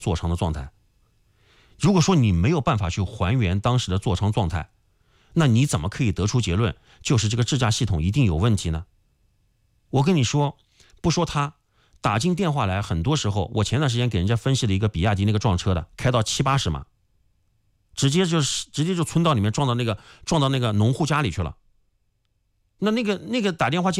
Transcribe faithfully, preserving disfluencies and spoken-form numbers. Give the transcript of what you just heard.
座舱的状态。如果说你没有办法去还原当时的座舱状态，那你怎么可以得出结论就是这个智驾系统一定有问题呢？我跟你说，不说他打进电话来，很多时候我前段时间给人家分析了一个比亚迪那个撞车的，开到七八十码，直接就是直接就村道里面撞到那个撞到那个农户家里去了。那那个那个打电话进